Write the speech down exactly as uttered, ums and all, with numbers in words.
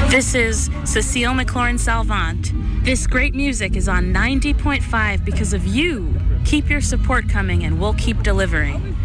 This is Cecile McLaurin Salvant. This great music is on ninety point five because of you. Keep your support coming and we'll keep delivering.